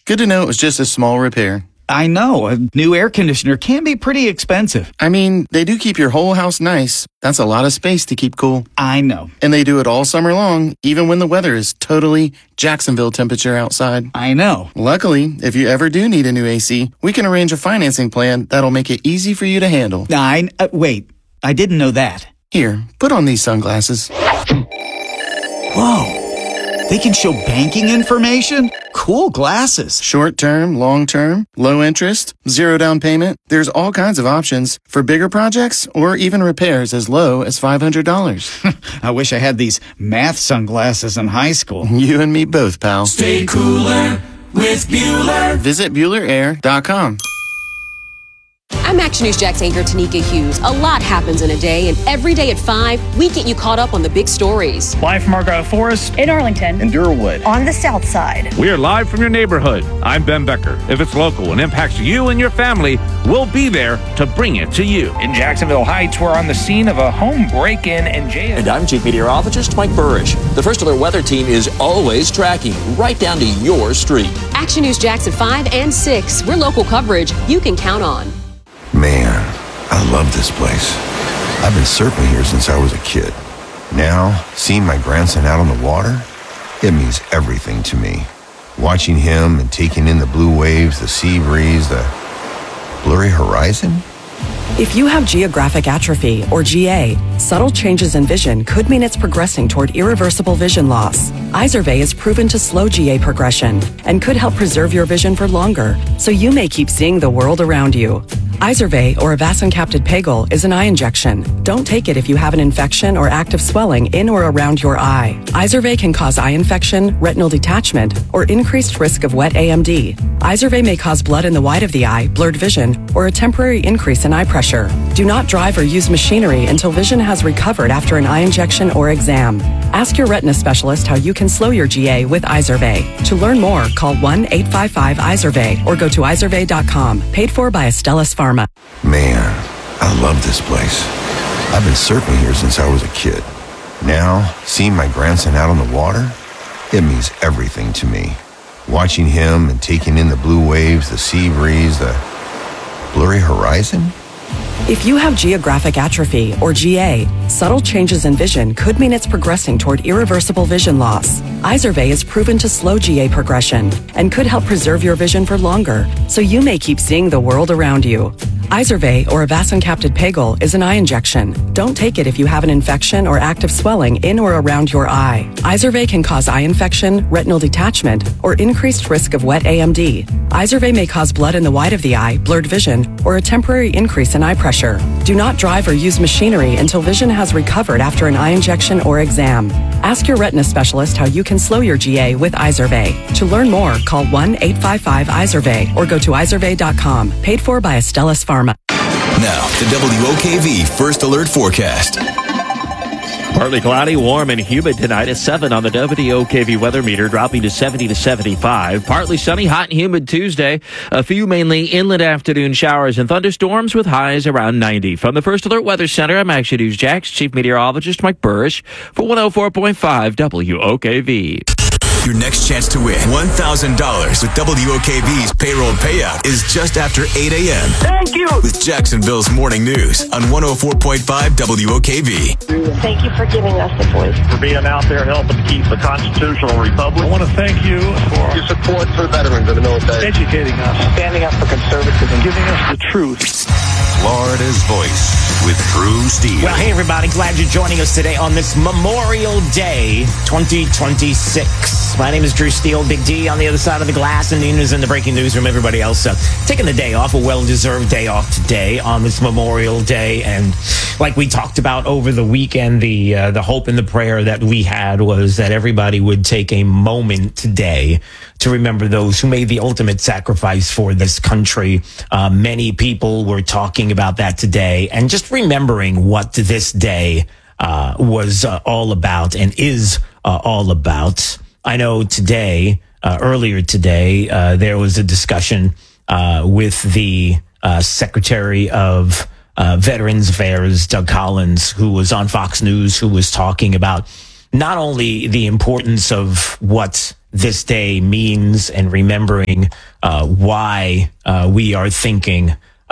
Good to know it was just a small repair. I know, a new air conditioner can be pretty expensive. I mean, they do keep your whole house nice. That's a lot of space to keep cool. I know. And they do it all summer long, even when the weather is totally Jacksonville temperature outside. I know. Luckily, if you ever do need a new AC, we can arrange a financing plan that'll make it easy for you to handle. Wait, I didn't know that. Here, put on these sunglasses. Whoa, they can show banking information? Cool glasses. Short term, long term, low interest, zero down payment. There's all kinds of options for bigger projects or even repairs as low as $500. I wish I had these math sunglasses in high school. You and me both, pal. Stay cooler with Bueller. Visit BuellerAir.com. I'm Action News Jax anchor Tanika Hughes. A lot happens in a day, and every day at 5, we get you caught up on the big stories. Live from Argyle Forest, in Arlington, in Durwood, on the south side. We are live from your neighborhood. I'm Ben Becker. If it's local and impacts you and your family, we'll be there to bring it to you. In Jacksonville Heights, we're on the scene of a home break-in and jail. And I'm Chief Meteorologist Mike Burrish. The First Alert Weather Team is always tracking right down to your street. Action News Jax at 5 and 6. We're local coverage you can count on. Man, I love this place. I've been surfing here since I was a kid. Now, seeing my grandson out on the water, it means everything to me. Watching him and taking in the blue waves, the sea breeze, the blurry horizon. If you have geographic atrophy, or GA, subtle changes in vision could mean it's progressing toward irreversible vision loss. Izervay is proven to slow GA progression and could help preserve your vision for longer, so you may keep seeing the world around you. Izervay, or avacincaptad pegol, is an eye injection. Don't take it if you have an infection or active swelling in or around your eye. Izervay can cause eye infection, retinal detachment, or increased risk of wet AMD. Izervay may cause blood in the white of the eye, blurred vision, or a temporary increase in eye pressure. Do not drive or use machinery until vision has recovered after an eye injection or exam. Ask your retina specialist how you can slow your GA with Izervay. To learn more, call 1-855-IZERVAY or go to izervay.com. Paid for by Astellas Pharma. Man, I love this place. I've been surfing here since I was a kid. Now, seeing my grandson out on the water, it means everything to me. Watching him and taking in the blue waves, the sea breeze, the blurry horizon. If you have geographic atrophy, or GA, subtle changes in vision could mean it's progressing toward irreversible vision loss. Izervay is proven to slow GA progression and could help preserve your vision for longer, so you may keep seeing the world around you. Izervay, or avacincaptad pegol, is an eye injection. Don't take it if you have an infection or active swelling in or around your eye. Izervay can cause eye infection, retinal detachment, or increased risk of wet AMD. Izervay may cause blood in the white of the eye, blurred vision, or a temporary increase in eye pressure. Do not drive or use machinery until vision has recovered after an eye injection or exam. Ask your retina specialist how you can slow your GA with Izervay. To learn more, call 1-855-IZERVAY or go to izervay.com. Paid for by Astellas Pharma. Now, the WOKV First Alert Forecast. Partly cloudy, warm and humid tonight at 7 on the WOKV weather meter, dropping to 70 to 75. Partly sunny, hot and humid Tuesday. A few mainly inland afternoon showers and thunderstorms with highs around 90. From the First Alert Weather Center, I'm Action News Jax Chief Meteorologist Mike Burrish for 104.5 WOKV. Your next chance to win $1,000 with WOKV's payroll payout is just after 8 a.m. Thank you. With Jacksonville's Morning News on 104.5 WOKV. Thank you for giving us the voice. For being out there helping keep the constitutional republic. I want to thank you for your support for veterans of the military. Educating us. Standing up for conservatism. Giving us the truth. Florida's Voice with Drew Steele. Well, hey, everybody. Glad you're joining us today on this Memorial Day 2026. My name is Drew Steele, Big D on the other side of the glass, and Nina's in the breaking newsroom. Everybody else taking the day off, a well-deserved day off today on this Memorial Day. And like we talked about over the weekend, the hope and the prayer that we had was that everybody would take a moment today to remember those who made the ultimate sacrifice for this country. Many people were talking about that today, and just remembering what this day was all about and is all about. I know today, earlier today, there was a discussion with the Secretary of Veterans Affairs, Doug Collins, who was on Fox News, who was talking about not only the importance of what this day means and remembering why we are thinking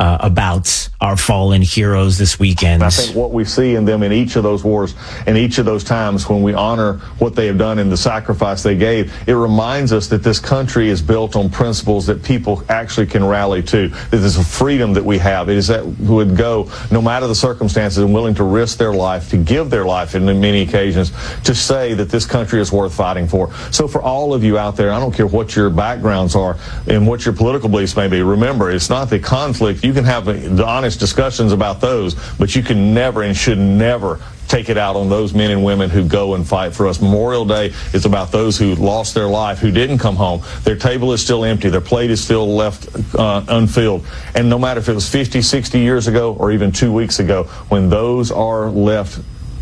about our fallen heroes this weekend. I think what we see in them in each of those wars, in each of those times when we honor what they have done and the sacrifice they gave, it reminds us that this country is built on principles that people actually can rally to. That there's a freedom that we have. It is that who would go, no matter the circumstances, and willing to risk their life, to give their life in many occasions, to say that this country is worth fighting for. So for all of you out there, I don't care what your backgrounds are and what your political beliefs may be, remember, it's not the conflict. You can have the honest discussions about those, but you can never and should never take it out on those men and women who go and fight for us. Memorial Day is about those who lost their life, who didn't come home. Their table is still empty. Their plate is still left unfilled. And no matter if it was 50, 60 years ago or even 2 weeks ago, when those are left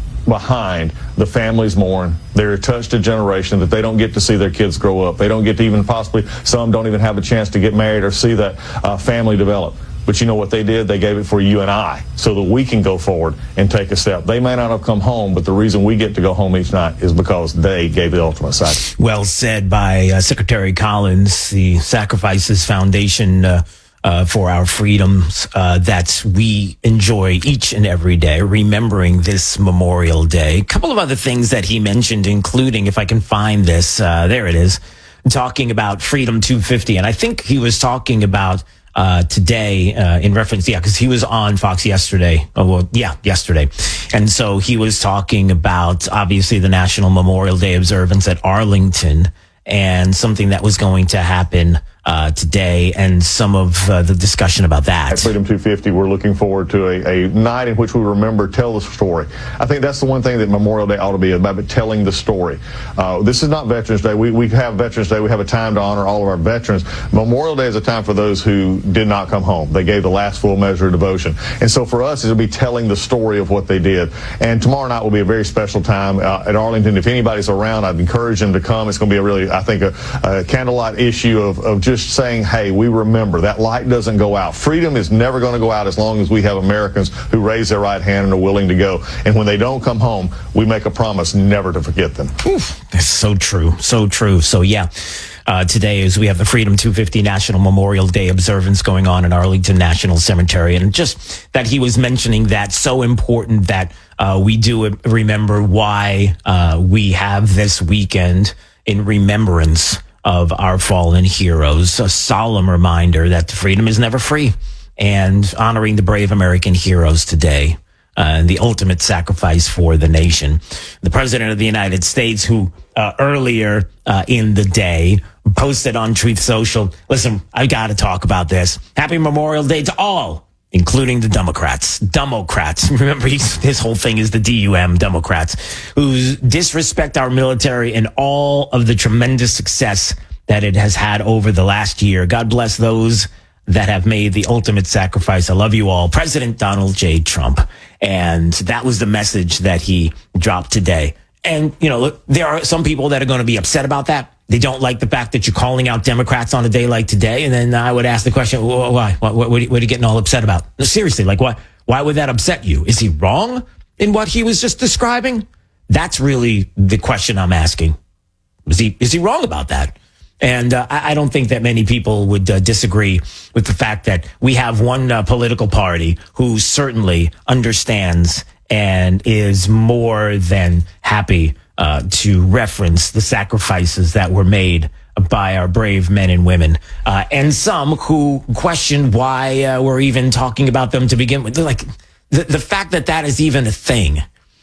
behind, the families mourn. They're touched a generation that they don't get to see their kids grow up. They don't get to even possibly, some don't even have a chance to get married or see that family develop. But you know what they did? They gave it for you and I so that we can go forward and take a step. They may not have come home, but the reason we get to go home each night is because they gave the ultimate sacrifice. Well said by Secretary Collins, the Sacrifices Foundation for our freedoms that we enjoy each and every day, remembering this Memorial Day. A couple of other things that he mentioned, including, if I can find this, there it is, talking about Freedom 250. And I think he was talking about today, in reference, because he was on Fox yesterday. Yesterday. And so he was talking about, obviously, the National Memorial Day observance at Arlington and something that was going to happen today, and some of the discussion about that. At Freedom 250, we're looking forward to a night in which we remember, tell the story. I think that's the one thing that Memorial Day ought to be about, but telling the story. This is not Veterans Day. We have Veterans Day. We have a time to honor all of our veterans. Memorial Day is a time for those who did not come home. They gave the last full measure of devotion. And so for us, it'll be telling the story of what they did. And tomorrow night will be a very special time at Arlington. If anybody's around, I'd encourage them to come. It's going to be a really, I think, a candlelight issue of just saying, hey, we remember. That light doesn't go out. Freedom is never going to go out as long as we have Americans who raise their right hand and are willing to go. And when they don't come home, we make a promise never to forget them. That's so true. So true. So, yeah. Today is we have the Freedom 250 National Memorial Day observance going on in Arlington National Cemetery. And just that he was mentioning that, so important that we do remember why we have this weekend in remembrance of our fallen heroes. A solemn reminder that freedom is never free, and honoring the brave American heroes today. The ultimate sacrifice for the nation. The President of the United States, who earlier in the day posted on Truth Social, listen, I got to talk about this. Happy Memorial Day to all, including the Democrats. Remember, his whole thing is the DUM, Democrats, who disrespect our military and all of the tremendous success that it has had over the last year. God bless those that have made the ultimate sacrifice. I love you all. President Donald J. Trump. And that was the message that he dropped today. And, you know, look, there are some people that are going to be upset about that. They don't like the fact that you're calling out Democrats on a day like today. And then I would ask the question, why? What are you getting all upset about? No, seriously, like, why would that upset you? Is he wrong in what he was just describing? That's really the question I'm asking. Is he wrong about that? And I don't think that many people would disagree with the fact that we have one political party who certainly understands and is more than happy to reference the sacrifices that were made by our brave men and women. And some who question why we're even talking about them to begin with. Like, the fact that that is even a thing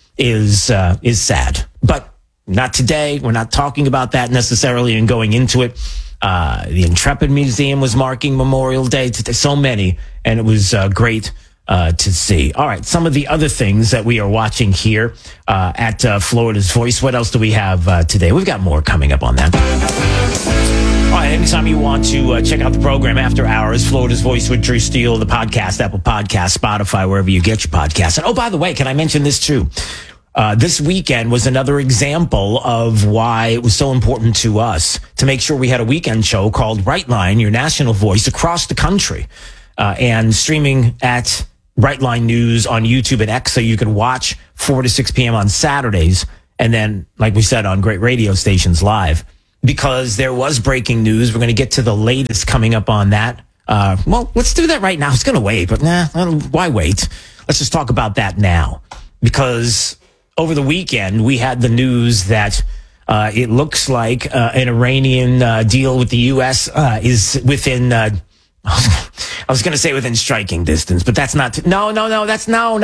is sad. But not today. We're not talking about that necessarily and going into it. The Intrepid Museum was marking Memorial Day today. So many. And it was great to see. All right. Some of the other things that we are watching here at Florida's Voice. What else do we have today? We've got more coming up on that. All right, anytime you want to check out the program after hours, Florida's Voice with Drew Steele, the podcast, Apple Podcasts, Spotify, wherever you get your podcasts. And oh, by the way, can I mention this too? This weekend was another example of why it was so important to us to make sure we had a weekend show called Right Line, your national voice across the country, and streaming at Right Line News on YouTube and X, so you can watch 4 to 6 p.m. on Saturdays. And then, like we said, on great radio stations live because there was breaking news. We're going to get to the latest coming up on that. Well, let's do that right now. I was going to wait, but why wait? Let's just talk about that now. Because over the weekend, we had the news that it looks like an Iranian deal with the U.S. Is within, I was going to say within striking distance, but that's not, no, that's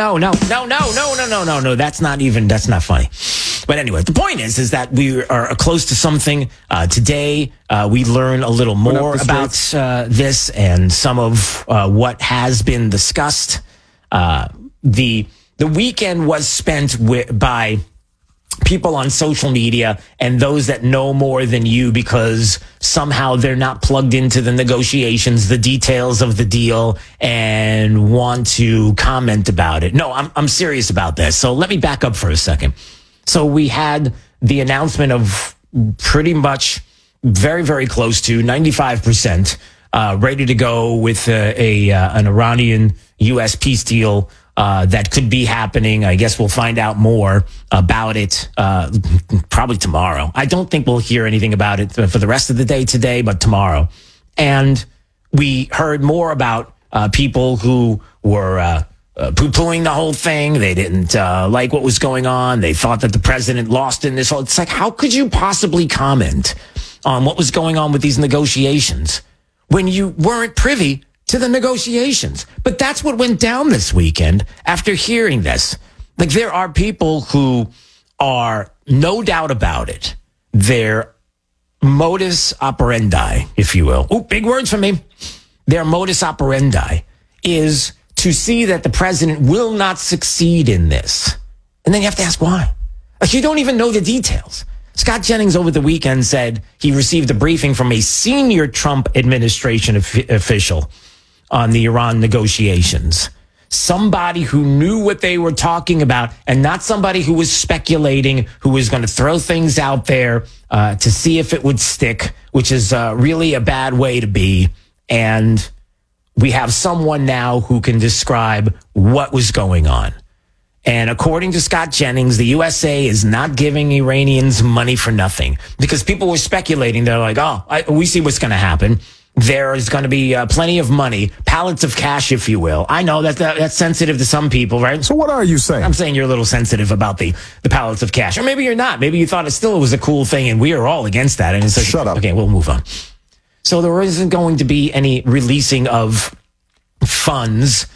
not funny. But anyway, the point is that we are close to something. Today, we learn a little more about this and some of what has been discussed. The weekend was spent by people on social media and those that know more than you because somehow they're not plugged into the negotiations, the details of the deal, and want to comment about it. No, I'm serious about this. So let me back up for a second. So we had the announcement of pretty much very, very close to 95% ready to go with an Iranian U.S. peace deal that could be happening. I guess we'll find out more about it probably tomorrow. I don't think we'll hear anything about it for the rest of the day today, but tomorrow. And we heard more about people who were poo-pooing the whole thing. They didn't like what was going on. They thought that the president lost in this whole... It's like, how could you possibly comment on what was going on with these negotiations when you weren't privy to the negotiations? But that's what went down this weekend after hearing this. Like, there are people who are, no doubt about it, their modus operandi, if you will. Oh, big words from me. Their modus operandi is to see that the president will not succeed in this. And then you have to ask why. Like, you don't even know the details. Scott Jennings over the weekend said he received a briefing from a senior Trump administration official on the Iran negotiations. Somebody who knew what they were talking about and not somebody who was speculating, who was going to throw things out there to see if it would stick, which is really a bad way to be. And we have someone now who can describe what was going on. And according to Scott Jennings, the USA is not giving Iranians money for nothing because people were speculating. They're like, we see what's going to happen. There is going to be plenty of money, pallets of cash, if you will. I know that's sensitive to some people, right? So what are you saying? I'm saying you're a little sensitive about the pallets of cash. Or maybe you're not. Maybe you thought it still was a cool thing and we are all against that. And it's like, shut up. Okay, we'll move on. So there isn't going to be any releasing of funds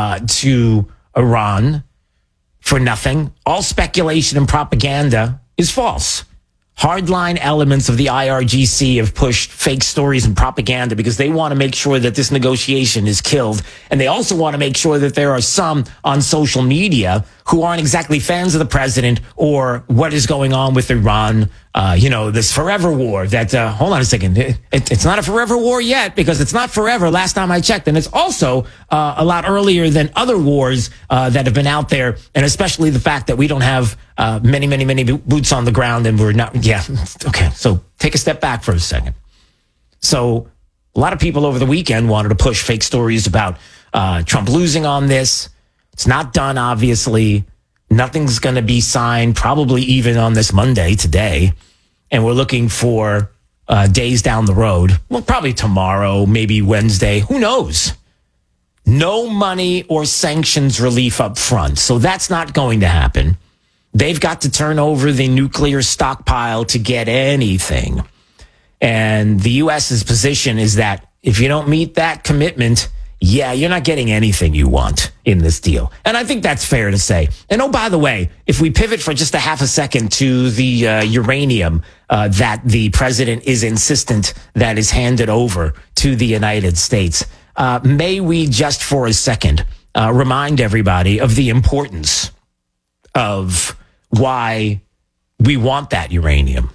to Iran for nothing. All speculation and propaganda is false. Hardline elements of the IRGC have pushed fake stories and propaganda because they want to make sure that this negotiation is killed. And they also want to make sure that there are some on social media who aren't exactly fans of the president or what is going on with Iran. This forever war that, hold on a second. It's not a forever war yet because it's not forever last time I checked. And it's also a lot earlier than other wars that have been out there. And especially the fact that we don't have many boots on the ground and we're not. Yeah. Okay. So take a step back for a second. So a lot of people over the weekend wanted to push fake stories about Trump losing on this. It's not done, obviously. Nothing's going to be signed, probably even on this Monday today. And we're looking for days down the road. Well, probably tomorrow, maybe Wednesday. Who knows? No money or sanctions relief up front. So that's not going to happen. They've got to turn over the nuclear stockpile to get anything. And the U.S.'s position is that if you don't meet that commitment, you're not getting anything you want in this deal. And I think that's fair to say. And oh, by the way, if we pivot for just a half a second to the uranium that the president is insistent that is handed over to the United States, may we just for a second remind everybody of the importance of why we want that uranium.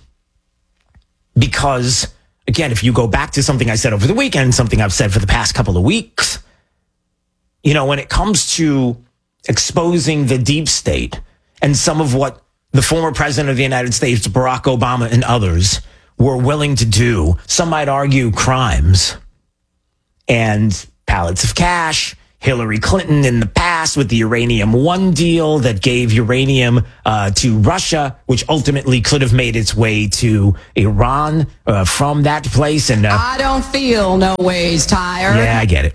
Because, again, if you go back to something I said over the weekend, something I've said for the past couple of weeks, when it comes to exposing the deep state and some of what the former president of the United States, Barack Obama, and others were willing to do, some might argue crimes and pallets of cash, Hillary Clinton in the past with the Uranium One deal that gave uranium to Russia, which ultimately could have made its way to Iran from that place. And I don't feel no ways tired. Yeah, I get it.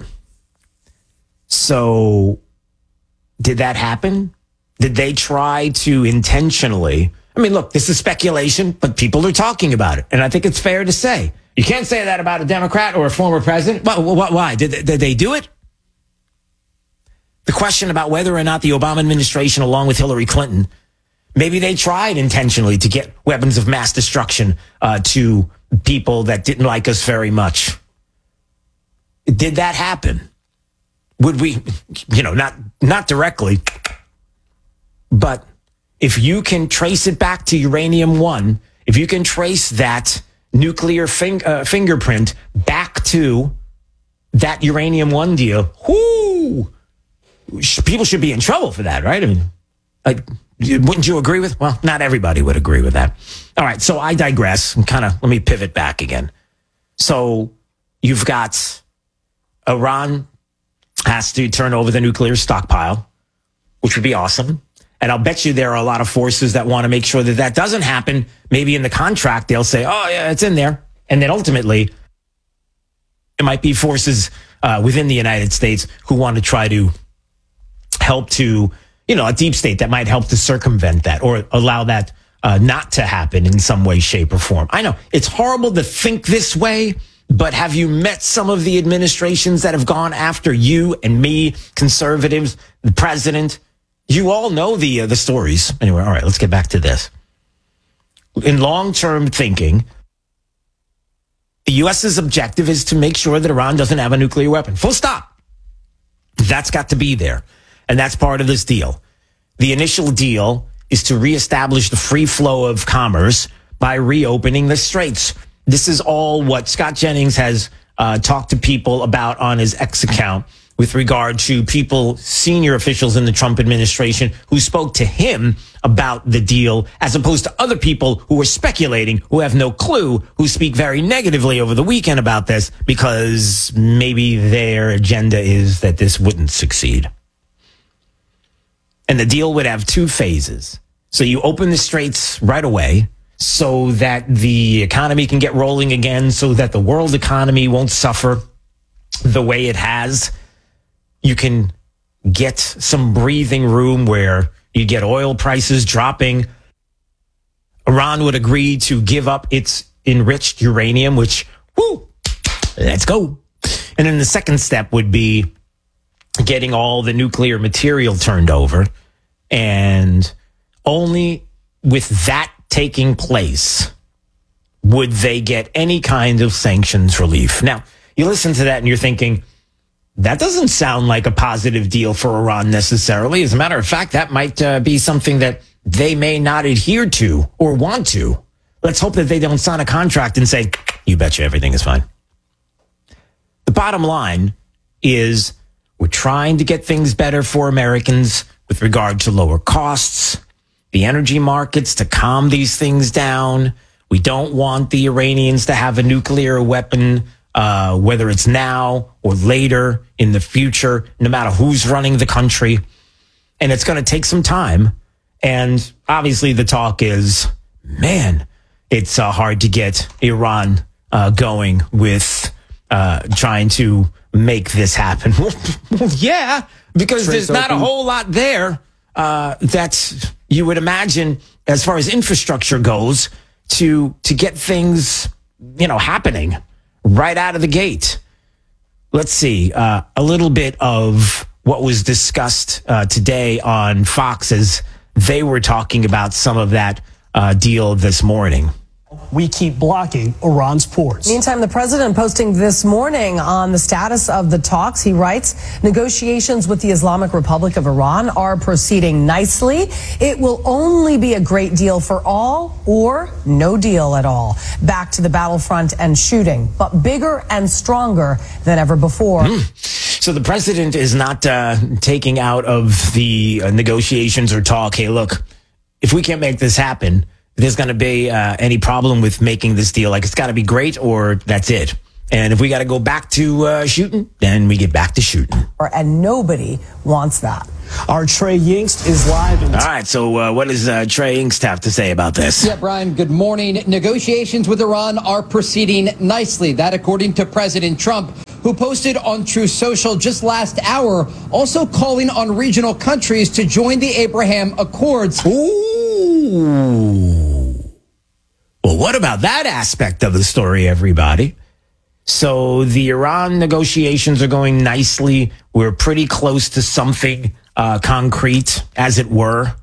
So did that happen? Did they try to intentionally? I mean, look, this is speculation, but people are talking about it. And I think it's fair to say. You can't say that about a Democrat or a former president. Why? Did they do it? The question about whether or not the Obama administration, along with Hillary Clinton, maybe they tried intentionally to get weapons of mass destruction to people that didn't like us very much. Did that happen? Would we, not directly, but if you can trace it back to Uranium One, if you can trace that nuclear fingerprint back to that Uranium One deal, people should be in trouble for that, right? I mean, wouldn't you agree with? Well, not everybody would agree with that. All right, so I digress and let me pivot back again. So you've got Iran has to turn over the nuclear stockpile, which would be awesome. And I'll bet you there are a lot of forces that want to make sure that doesn't happen. Maybe in the contract, they'll say, oh, yeah, it's in there. And then ultimately, it might be forces within the United States who want to try to help to, a deep state that might help to circumvent that or allow that not to happen in some way, shape, or form. I know it's horrible to think this way, but have you met some of the administrations that have gone after you and me, conservatives, the president? You all know the stories. Anyway, all right, let's get back to this. In long-term thinking, the U.S.'s objective is to make sure that Iran doesn't have a nuclear weapon. Full stop. That's got to be there. And that's part of this deal. The initial deal is to reestablish the free flow of commerce by reopening the straits. This is all what Scott Jennings has talked to people about on his X account with regard to people, senior officials in the Trump administration who spoke to him about the deal, as opposed to other people who are speculating, who have no clue, who speak very negatively over the weekend about this because maybe their agenda is that this wouldn't succeed. And the deal would have two phases. So you open the straits right away so that the economy can get rolling again, so that the world economy won't suffer the way it has. You can get some breathing room where you get oil prices dropping. Iran would agree to give up its enriched uranium, which, let's go. And then the second step would be getting all the nuclear material turned over. And only with that taking place would they get any kind of sanctions relief. Now, you listen to that and you're thinking, that doesn't sound like a positive deal for Iran necessarily. As a matter of fact, that might be something that they may not adhere to or want to. Let's hope that they don't sign a contract and say, you betcha everything is fine. The bottom line is we're trying to get things better for Americans with regard to lower costs, the energy markets to calm these things down. We don't want the Iranians to have a nuclear weapon, whether it's now or later in the future, no matter who's running the country. And it's going to take some time. And obviously the talk is, man, it's hard to get Iran going with trying to make this happen. Well, yeah, because there's not a whole lot there that you would imagine as far as infrastructure goes to get things, happening right out of the gate. Let's see, a little bit of what was discussed today on Fox as they were talking about some of that deal this morning. We keep blocking Iran's ports. Meantime, the president posting this morning on the status of the talks. He writes, negotiations with the Islamic Republic of Iran are proceeding nicely. It will only be a great deal for all or no deal at all. Back to the battlefront and shooting, but bigger and stronger than ever before. So the president is not taking out of the negotiations or talk, hey, look, if we can't make this happen, there's going to be any problem with making this deal. Like, it's got to be great or that's it. And if we got to go back to shooting, then we get back to shooting. And nobody wants that. Our Trey Yingst is live. All right, so what does Trey Yingst have to say about this? Yeah, Brian, good morning. Negotiations with Iran are proceeding nicely. That according to President Trump, who posted on Truth Social just last hour, also calling on regional countries to join the Abraham Accords. Ooh. Well, what about that aspect of the story, everybody? So the Iran negotiations are going nicely. We're pretty close to something concrete, as it were.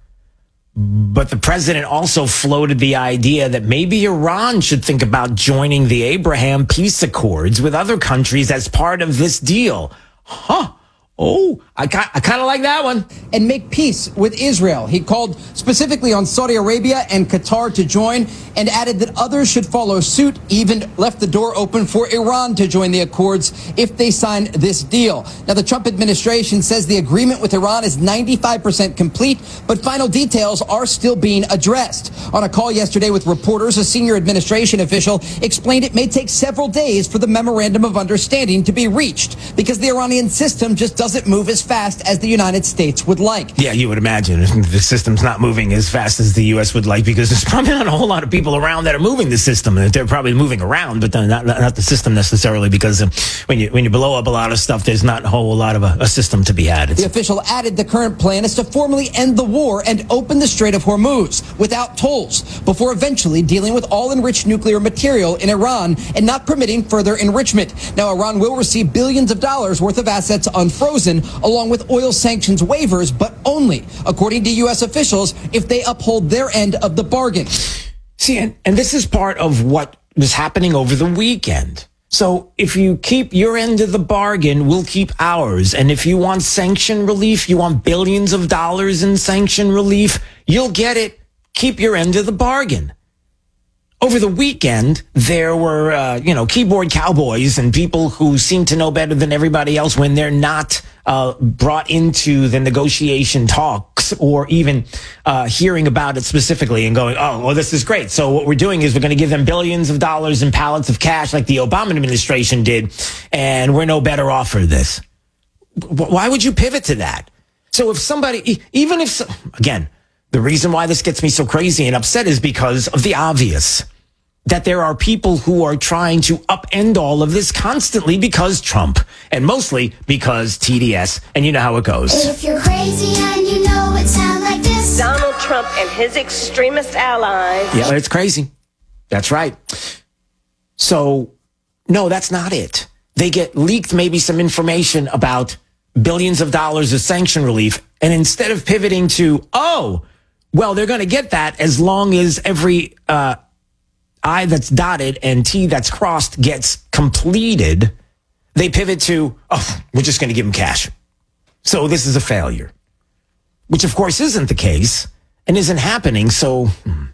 But the president also floated the idea that maybe Iran should think about joining the Abraham Peace Accords with other countries as part of this deal. Huh. Oh, I kind of like that one. And make peace with Israel. He called specifically on Saudi Arabia and Qatar to join and added that others should follow suit, even left the door open for Iran to join the accords if they sign this deal. Now, the Trump administration says the agreement with Iran is 95% complete, but final details are still being addressed. On a call yesterday with reporters, a senior administration official explained it may take several days for the memorandum of understanding to be reached because the Iranian system just doesn't move as fast as the United States would like. Yeah, you would imagine the system's not moving as fast as the U.S. would like because there's probably not a whole lot of people around that are moving the system. They're probably moving around, but not the system necessarily, because when you blow up a lot of stuff, there's not a whole lot of a system to be had. The official added the current plan is to formally end the war and open the Strait of Hormuz without tolls before eventually dealing with all enriched nuclear material in Iran and not permitting further enrichment. Now, Iran will receive billions of dollars worth of assets unfrozen along with oil sanctions waivers, but only, according to U.S. officials, if they uphold their end of the bargain. See, and this is part of what was happening over the weekend. So if you keep your end of the bargain, we'll keep ours. And if you want sanction relief, you want billions of dollars in sanction relief, you'll get it. Keep your end of the bargain. Over the weekend, there were, keyboard cowboys and people who seem to know better than everybody else when they're not brought into the negotiation talks or even hearing about it specifically and going, oh, well, this is great. So what we're doing is we're going to give them billions of dollars in pallets of cash like the Obama administration did, and we're no better off for this. Why would you pivot to that? So if somebody, again, the reason why this gets me so crazy and upset is because of the obvious. That there are people who are trying to upend all of this constantly because Trump, and mostly because TDS, and you know how it goes. If you're crazy and you know it sounds like this. Donald Trump and his extremist allies. Yeah, it's crazy. That's right. So, no, that's not it. They get leaked maybe some information about billions of dollars of sanction relief, and instead of pivoting to, well, they're going to get that as long as every I that's dotted and T that's crossed gets completed, they pivot to, we're just going to give them cash. So this is a failure, which of course isn't the case and isn't happening. So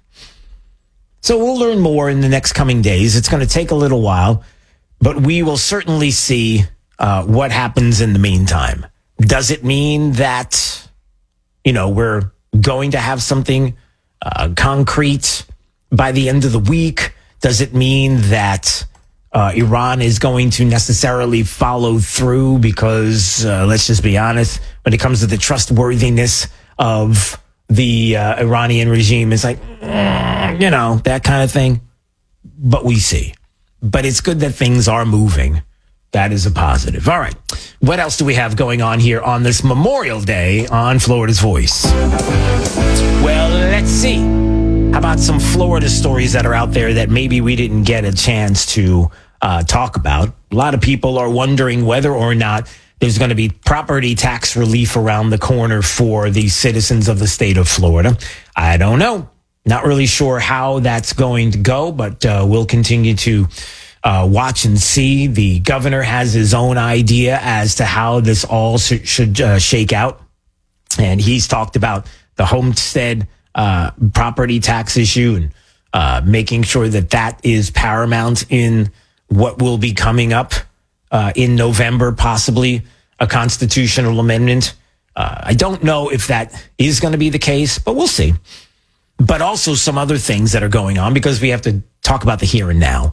we'll learn more in the next coming days. It's going to take a little while, but we will certainly see what happens in the meantime. Does it mean that, we're going to have something concrete by the end of the week? Does it mean that Iran is going to necessarily follow through? Because let's just be honest, when it comes to the trustworthiness of the Iranian regime, it's like, that kind of thing. But we see. But it's good that things are moving. That is a positive. All right. What else do we have going on here on this Memorial Day on Florida's Voice? Well, let's see. How about some Florida stories that are out there that maybe we didn't get a chance to talk about? A lot of people are wondering whether or not there's going to be property tax relief around the corner for the citizens of the state of Florida. I don't know. Not really sure how that's going to go, but we'll continue to watch and see. The governor has his own idea as to how this all should shake out. And he's talked about the homestead property tax issue and making sure that is paramount in what will be coming up in November, possibly a constitutional amendment. I don't know if that is going to be the case, but we'll see. But also some other things that are going on, because we have to talk about the here and now.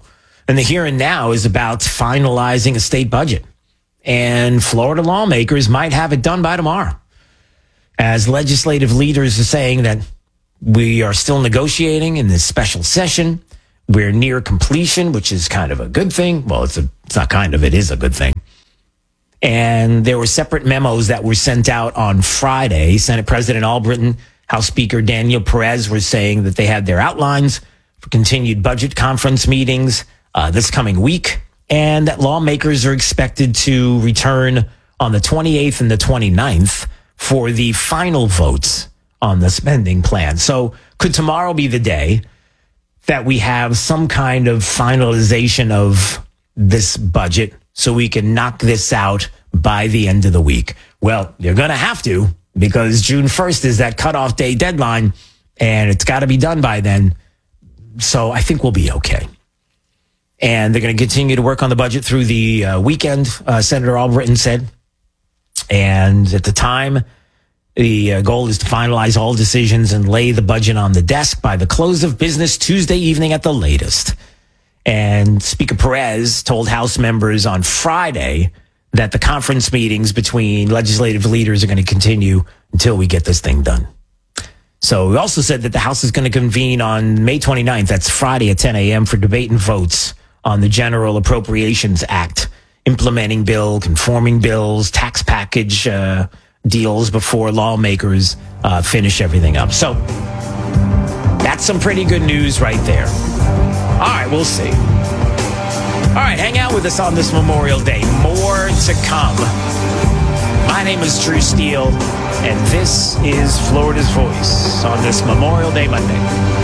And the here and now is about finalizing a state budget. And Florida lawmakers might have it done by tomorrow. As legislative leaders are saying that we are still negotiating in this special session. We're near completion, which is kind of a good thing. Well, it's not kind of, it is a good thing. And there were separate memos that were sent out on Friday. Senate President Albritton, House Speaker Daniel Perez were saying that they had their outlines for continued budget conference meetings this coming week, and that lawmakers are expected to return on the 28th and the 29th for the final votes on the spending plan. So could tomorrow be the day that we have some kind of finalization of this budget so we can knock this out by the end of the week? Well, you're going to have to, because June 1st is that cutoff day deadline, and it's got to be done by then. So I think we'll be okay. And they're going to continue to work on the budget through the weekend, Senator Albritton said. And at the time, the goal is to finalize all decisions and lay the budget on the desk by the close of business Tuesday evening at the latest. And Speaker Perez told House members on Friday that the conference meetings between legislative leaders are going to continue until we get this thing done. So we also said that the House is going to convene on May 29th, that's Friday at 10 a.m. for debate and votes on the General Appropriations Act, implementing bill, conforming bills, tax package deals before lawmakers finish everything up. So that's some pretty good news right there. All right, we'll see. All right, hang out with us on this Memorial Day. More to come. My name is Drew Steele, and this is Florida's Voice on this Memorial Day Monday.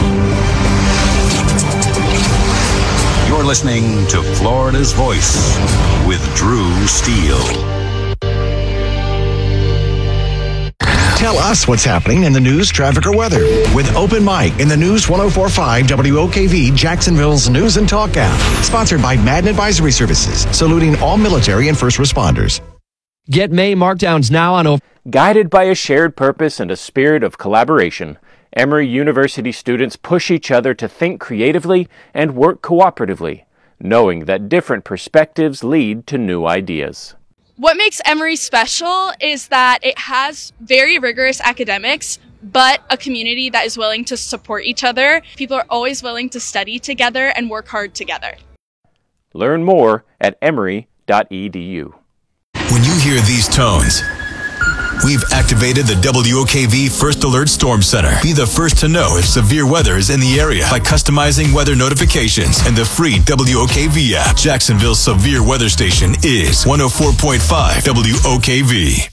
You're listening to Florida's Voice with Drew Steele. Tell us what's happening in the news, traffic, or weather with Open Mic in the News 104.5 WOKV, Jacksonville's News and Talk app. Sponsored by Madden Advisory Services, saluting all military and first responders. Get May markdowns now on... Guided by a shared purpose and a spirit of collaboration, Emory University students push each other to think creatively and work cooperatively, knowing that different perspectives lead to new ideas. What makes Emory special is that it has very rigorous academics, but a community that is willing to support each other. People are always willing to study together and work hard together. Learn more at emory.edu. When you hear these tones, we've activated the WOKV First Alert Storm Center. Be the first to know if severe weather is in the area by customizing weather notifications and the free WOKV app. Jacksonville's severe weather station is 104.5 WOKV.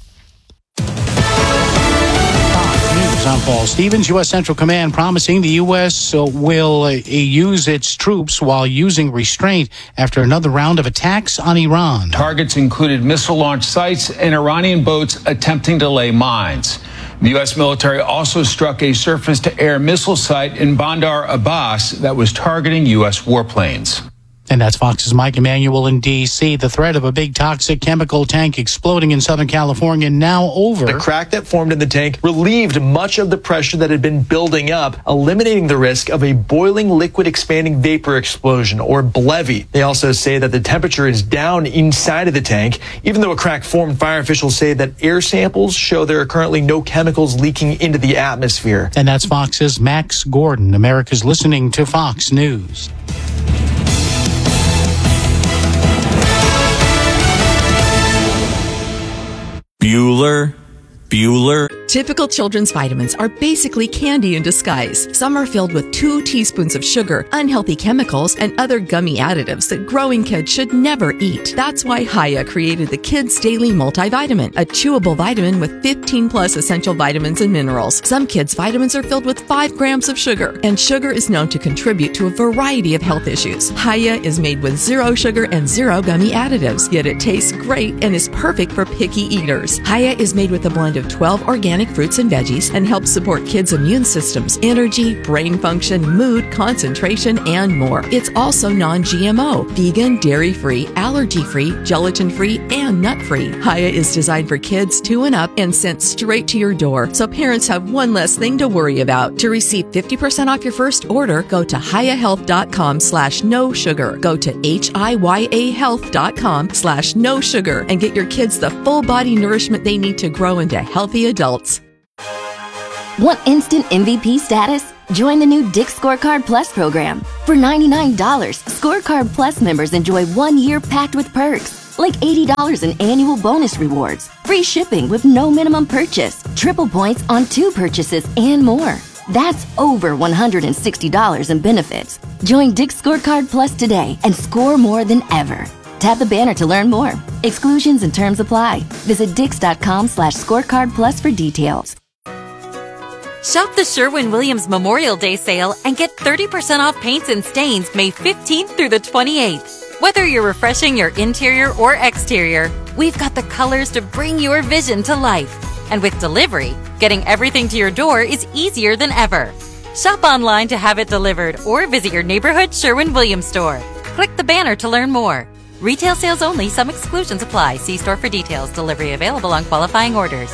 I'm Paul Stevens. U.S. Central Command promising the U.S. will use its troops while using restraint after another round of attacks on Iran. Targets included missile launch sites and Iranian boats attempting to lay mines. The U.S. military also struck a surface-to-air missile site in Bandar Abbas that was targeting U.S. warplanes. And that's Fox's Mike Emanuel in D.C. The threat of a big toxic chemical tank exploding in Southern California now over. The crack that formed in the tank relieved much of the pressure that had been building up, eliminating the risk of a boiling liquid expanding vapor explosion, or BLEVE. They also say that the temperature is down inside of the tank. Even though a crack formed, fire officials say that air samples show there are currently no chemicals leaking into the atmosphere. And that's Fox's Max Gordon. America's listening to Fox News. Bueller. Typical children's vitamins are basically candy in disguise. Some are filled with 2 teaspoons of sugar, unhealthy chemicals, and other gummy additives that growing kids should never eat. That's why Hiya created the Kids Daily Multivitamin, a chewable vitamin with 15 plus essential vitamins and minerals. Some kids' vitamins are filled with 5 grams of sugar, and sugar is known to contribute to a variety of health issues. Hiya is made with 0 sugar and 0 gummy additives, yet it tastes great and is perfect for picky eaters. Hiya is made with a blend of 12 organic fruits and veggies and helps support kids' immune systems, energy, brain function, mood, concentration, and more. It's also non-GMO, vegan, dairy-free, allergy-free, gelatin-free, and nut-free. Hiya is designed for kids 2 and up and sent straight to your door, so parents have one less thing to worry about. To receive 50% off your first order, go to hiyahealth.com/no sugar. Go to hiyahealth.com/no sugar and get your kids the full body nourishment they need to grow into healthy adults. Want instant MVP status? Join the new Dick's Scorecard Plus program. For $99, Scorecard Plus members enjoy 1 year packed with perks, like $80 in annual bonus rewards, free shipping with no minimum purchase, triple points on 2 purchases, and more. That's over $160 in benefits. Join Dick's Scorecard Plus today and score more than ever. Tap the banner to learn more. Exclusions and terms apply. Visit dix.com/scorecard plus for details. Shop the Sherwin-Williams Memorial Day sale and get 30% off paints and stains May 15th through the 28th. Whether you're refreshing your interior or exterior, we've got the colors to bring your vision to life. And with delivery, getting everything to your door is easier than ever. Shop online to have it delivered or visit your neighborhood Sherwin-Williams store. Click the banner to learn more. Retail sales only. Some exclusions apply. See store for details. Delivery available on qualifying orders.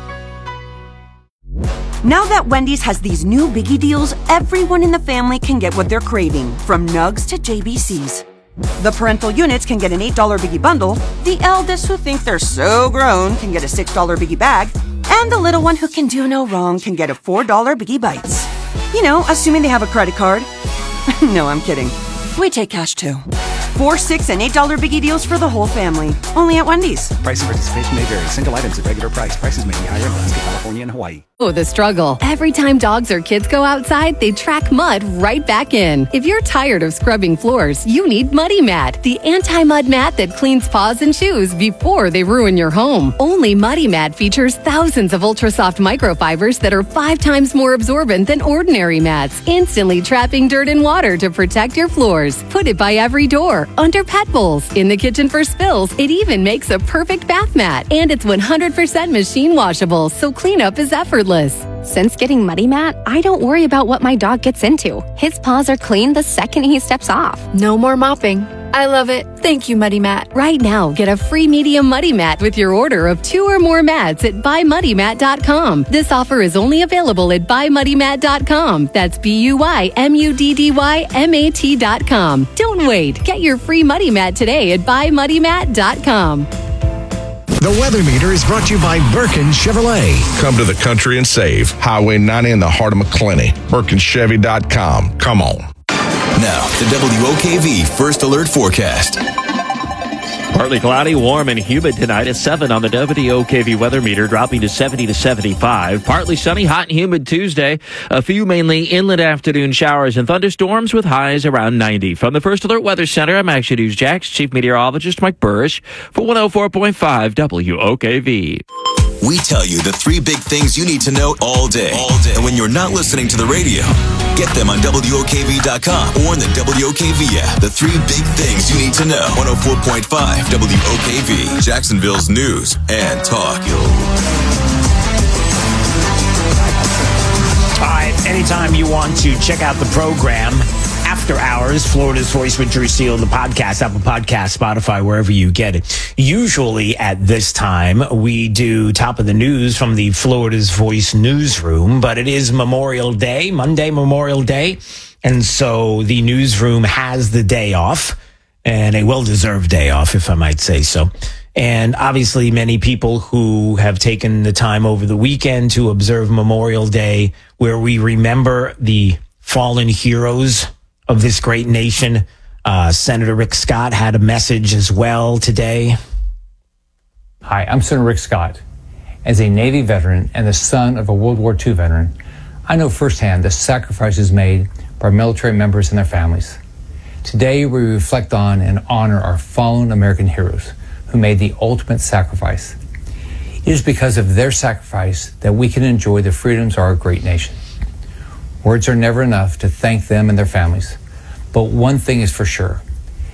Now that Wendy's has these new biggie deals, everyone in the family can get what they're craving, from nugs to JBCs. The parental units can get an $8 biggie bundle, the eldest who think they're so grown can get a $6 biggie bag, and the little one who can do no wrong can get a $4 biggie bites. You know, assuming they have a credit card. No, I'm kidding. We take cash too. 4, 6, and $8 biggie deals for the whole family. Only at Wendy's. Price and participation may vary. Single items at regular price. Prices may be higher in Alaska, California, and Hawaii. Oh, the struggle. Every time dogs or kids go outside, they track mud right back in. If you're tired of scrubbing floors, you need Muddy Mat, the anti-mud mat that cleans paws and shoes before they ruin your home. Only Muddy Mat features thousands of ultra-soft microfibers that are 5 times more absorbent than ordinary mats, instantly trapping dirt and water to protect your floors. Put it by every door, under pet bowls, in the kitchen for spills. It even makes a perfect bath mat, and it's 100% machine washable, so cleanup is effortless. Since getting Muddy Mat, I don't worry about what my dog gets into. His paws are clean the second he steps off. No more mopping. I love it. Thank you, Muddy Mat. Right now, get a free medium Muddy Mat with your order of 2 or more mats at buymuddymat.com. This offer is only available at buymuddymat.com. That's BUYMUDDYMAT.com. Don't wait. Get your free Muddy Mat today at buymuddymat.com. The Weather Meter is brought to you by Birkin Chevrolet. Come to the country and save. Highway 90 in the heart of McClenny. BirkinChevy.com. Come on. Now, the WOKV First Alert Forecast. Partly cloudy, warm, and humid tonight. A 7 on the WOKV weather meter, dropping to 70 to 75. Partly sunny, hot and humid Tuesday. A few mainly inland afternoon showers and thunderstorms with highs around 90. From the First Alert Weather Center, I'm Action News Jax Chief Meteorologist Mike Burrish for 104.5 WOKV. We tell you the 3 big things you need to know all day. And when you're not listening to the radio, get them on WOKV.com or in the WOKV app. The 3 big things you need to know. 104.5 WOKV, Jacksonville's news and talk. All right, anytime you want to check out the program, After Hours, Florida's Voice with Drew Steele, the podcast, Apple Podcast, Spotify, wherever you get it. Usually at this time, we do Top of the News from the Florida's Voice newsroom, but it is Memorial Day, Monday, Memorial Day, and so the newsroom has the day off, and a well-deserved day off, if I might say so. And obviously, many people who have taken the time over the weekend to observe Memorial Day, where we remember the fallen heroes of this great nation. Senator Rick Scott had a message as well today. Hi, I'm Senator Rick Scott. As a Navy veteran and the son of a World War II veteran, I know firsthand the sacrifices made by military members and their families. Today, we reflect on and honor our fallen American heroes who made the ultimate sacrifice. It is because of their sacrifice that we can enjoy the freedoms of our great nation. Words are never enough to thank them and their families. But one thing is for sure.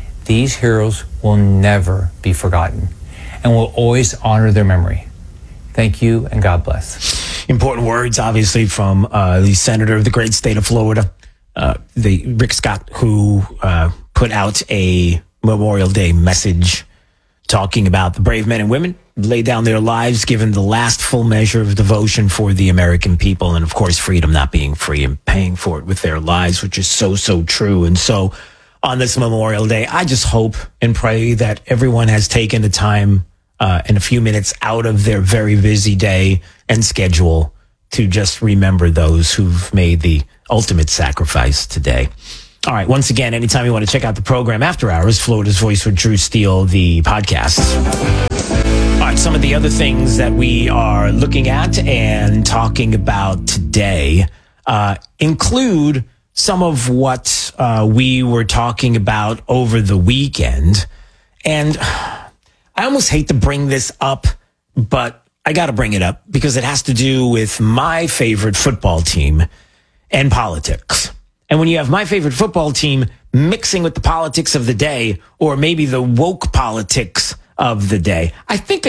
These heroes will never be forgotten and will always honor their memory. Thank you, and God bless. Important words, obviously, from the senator of the great state of Florida, Rick Scott, who put out a Memorial Day message talking about the brave men and women who laid down their lives, given the last full measure of devotion for the American people, and of course, freedom not being free and paying for it with their lives, which is so, so true. And so on this Memorial Day, I just hope and pray that everyone has taken the time and a few minutes out of their very busy day and schedule to just remember those who've made the ultimate sacrifice today. All right. Once again, anytime you want to check out the program after hours, Florida's Voice with Drew Steele, the podcast. All right. Some of the other things that we are looking at and talking about today include some of what we were talking about over the weekend. And I almost hate to bring this up, but I got to bring it up because it has to do with my favorite football team and politics. And when you have my favorite football team mixing with the politics of the day, or maybe the woke politics of the day, I think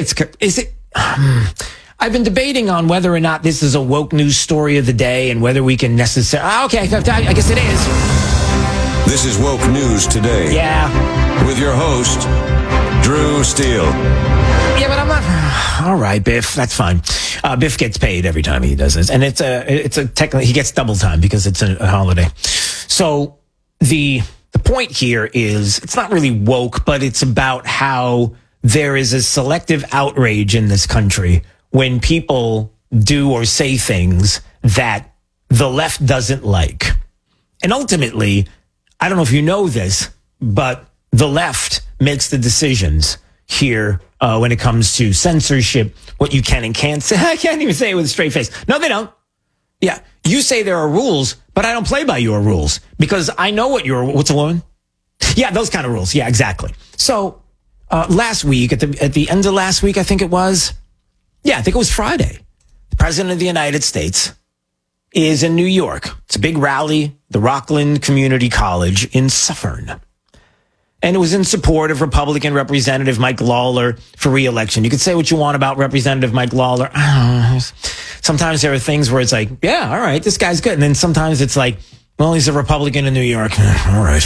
I've been debating on whether or not this is a woke news story of the day and whether we can necessarily, okay, I guess it is. This is Woke News Today. Yeah. With your host, Drew Steele. Yeah, but I'm not. All right, Biff, that's fine. Biff gets paid every time he does this, and it's a technically he gets double time because it's a holiday. So the point here is it's not really woke, but it's about how there is a selective outrage in this country when people do or say things that the left doesn't like. And ultimately, I don't know if you know this, but the left makes the decisions here when it comes to censorship, what you can and can't say. I can't even say it with a straight face. No, they don't. Yeah, you say there are rules, but I don't play by your rules because I know what's a woman? Yeah, those kind of rules. Yeah, exactly. So last week, at the end of last week, I think it was. Yeah, I think it was Friday. The President of the United States is in New York. It's a big rally, the Rockland Community College in Suffern. And it was in support of Republican Representative Mike Lawler for re-election. You could say what you want about Representative Mike Lawler. Sometimes there are things where it's like, yeah, all right, this guy's good. And then sometimes it's like, well, he's a Republican in New York. All right.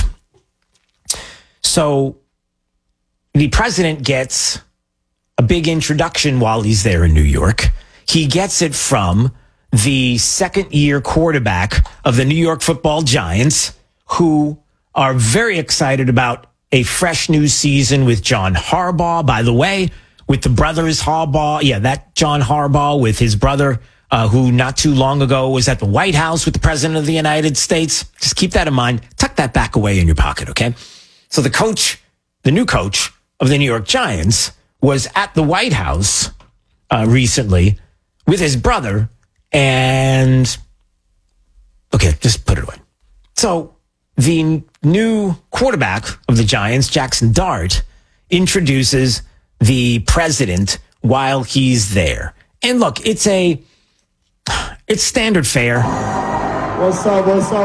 So the president gets a big introduction while he's there in New York. He gets it from the second-year quarterback of the New York Football Giants, who are very excited about a fresh new season with John Harbaugh. By the way, with the brothers Harbaugh, yeah, that John Harbaugh with his brother, who not too long ago was at the White House with the President of the United States. Just keep that in mind. Tuck that back away in your pocket, okay? So the new coach of the New York Giants was at the White House recently with his brother, and okay, just put it away. So the new quarterback of the Giants, Jackson Dart, introduces the president while he's there. And look, it's standard fare. What's up?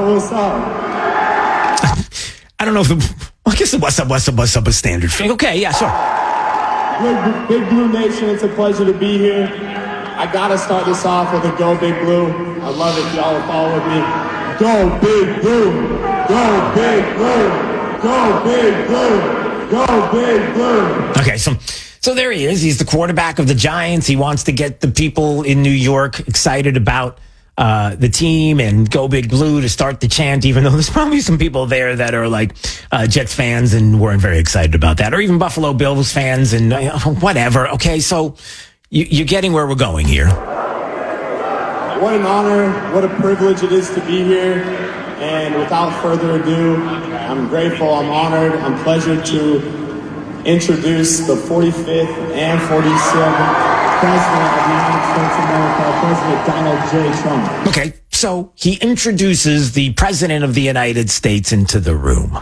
I don't know if I guess the what's up is standard fare. Okay, yeah, sure. Big Blue Nation, it's a pleasure to be here. I gotta start this off with a Go Big Blue. I love it. Y'all will follow with me. Go Big Blue. Go Big Blue. Go Big Blue. Go Big Blue. Okay, so there he is. He's the quarterback of the Giants. He wants to get the people in New York excited about the team and Go Big Blue to start the chant, even though there's probably some people there that are like Jets fans and weren't very excited about that, or even Buffalo Bills fans and whatever. Okay, so you're getting where we're going here. What an honor, what a privilege it is to be here. And without further ado, I'm grateful, I'm honored, I'm pleasured to introduce the 45th and 47th President of the United States of America, President Donald J. Trump. Okay, so he introduces the President of the United States into the room.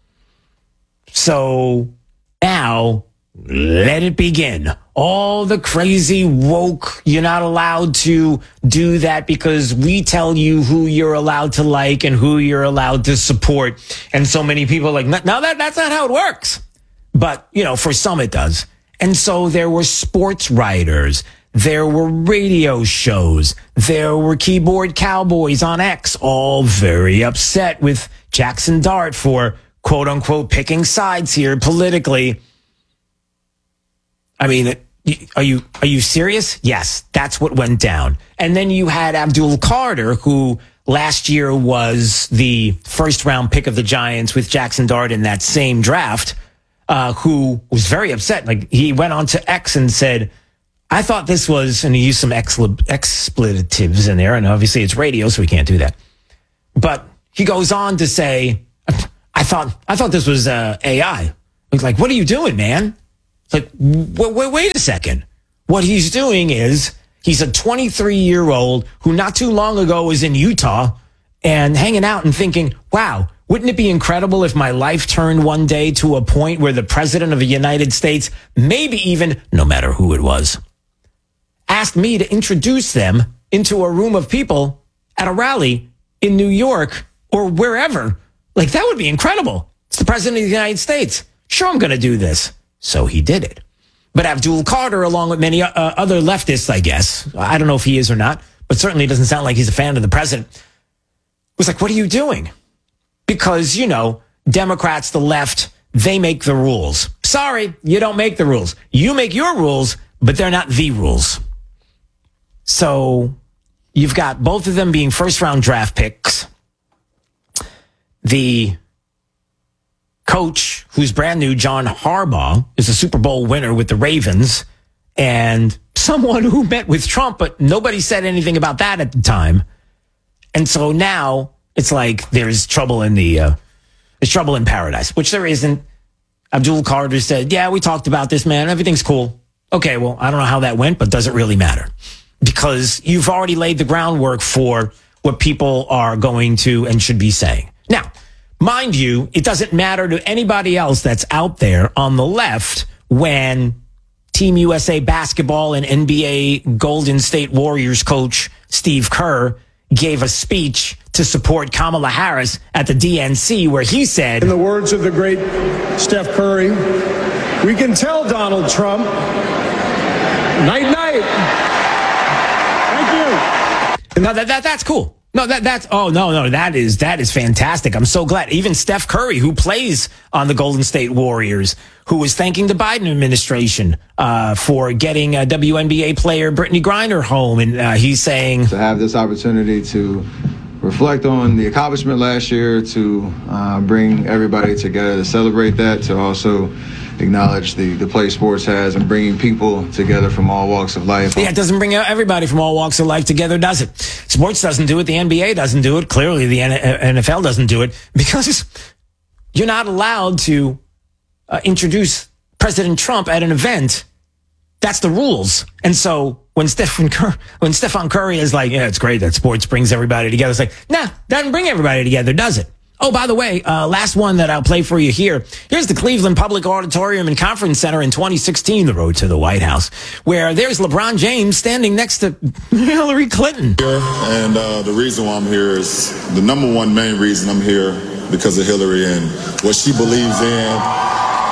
So now, let it begin. All the crazy woke, you're not allowed to do that because we tell you who you're allowed to like and who you're allowed to support. And so many people are like, no, that's not how it works. But, for some it does. And so there were sports writers. There were radio shows. There were keyboard cowboys on X, all very upset with Jackson Dart for, quote unquote, picking sides here politically. I mean, are you serious? Yes, that's what went down. And then you had Abdul Carter, who last year was the first round pick of the Giants with Jackson Dart in that same draft, who was very upset. Like, he went on to X and said, I thought this was, and he used some expletives in there, and obviously it's radio, so we can't do that. But he goes on to say, I thought this was AI. It's like, what are you doing, man? It's like, wait a second. What he's doing is, he's a 23-year-old who not too long ago was in Utah and hanging out and thinking, wow, wouldn't it be incredible if my life turned one day to a point where the president of the United States, maybe even, no matter who it was, asked me to introduce them into a room of people at a rally in New York or wherever. Like, that would be incredible. It's the president of the United States. Sure, I'm going to do this. So he did it. But Abdul Carter, along with many other leftists, I guess, I don't know if he is or not, but certainly doesn't sound like he's a fan of the president, was like, what are you doing? Because, you know, Democrats, the left, they make the rules. Sorry, you don't make the rules. You make your rules, but they're not the rules. So you've got both of them being first-round draft picks. The coach, who's brand new, John Harbaugh, is a Super Bowl winner with the Ravens, and someone who met with Trump, but nobody said anything about that at the time. And so now it's like there's trouble in paradise, which there isn't. Abdul Carter said, yeah, we talked about this, man. Everything's cool. Okay, well, I don't know how that went, but does it really matter? Because you've already laid the groundwork for what people are going to and should be saying. Now, mind you, it doesn't matter to anybody else that's out there on the left when Team USA basketball and NBA Golden State Warriors coach Steve Kerr gave a speech to support Kamala Harris at the DNC, where he said, in the words of the great Steph Curry, we can tell Donald Trump, night, night. No, that's cool. No, that is fantastic. I'm so glad. Even Steph Curry, who plays on the Golden State Warriors, who was thanking the Biden administration for getting WNBA player Brittany Griner home, and he's saying to have this opportunity to reflect on the accomplishment last year, to bring everybody together to celebrate that, to also acknowledge the place sports has and bringing people together from all walks of life. Yeah, it doesn't bring everybody from all walks of life together, does it? Sports doesn't do it. The NBA doesn't do it. Clearly, the NFL doesn't do it, because you're not allowed to introduce President Trump at an event. That's the rules. And so when Stephen Curry is like, yeah, it's great that sports brings everybody together, it's like, nah, doesn't bring everybody together, does it? Oh, by the way, last one that I'll play for you here. Here's the Cleveland Public Auditorium and Conference Center in 2016, the road to the White House, where there's LeBron James standing next to Hillary Clinton. And the reason why I'm here is the number one main reason I'm here because of Hillary and what she believes in.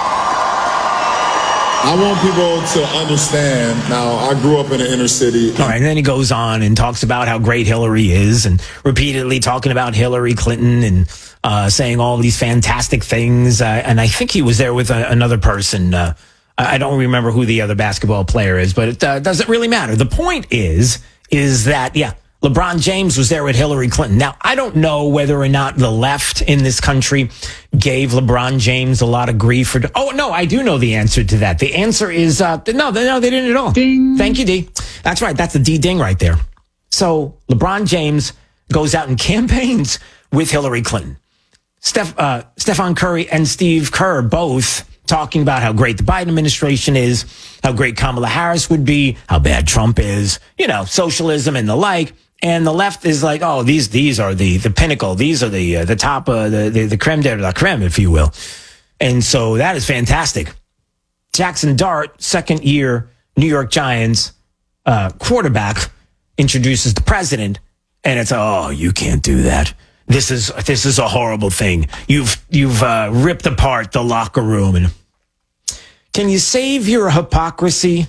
I want people to understand. Now, I grew up in the inner city. All right, and then he goes on and talks about how great Hillary is, and repeatedly talking about Hillary Clinton and saying all these fantastic things. And I think he was there with another person. I don't remember who the other basketball player is, but it doesn't really matter. The point is that, yeah, LeBron James was there with Hillary Clinton. Now, I don't know whether or not the left in this country gave LeBron James a lot of grief for. Oh, no, I do know the answer to that. The answer is no, they didn't at all. Ding. Thank you, D. That's right. That's the D ding right there. So LeBron James goes out and campaigns with Hillary Clinton. Stephen Curry and Steve Kerr both talking about how great the Biden administration is, how great Kamala Harris would be, how bad Trump is, socialism and the like. And the left is like, oh, these are the pinnacle. These are the top, the creme de la creme, if you will. And so that is fantastic. Jackson Dart, second year New York Giants quarterback, introduces the president, and it's, oh, you can't do that. This is a horrible thing. You've ripped apart the locker room. And can you save your hypocrisy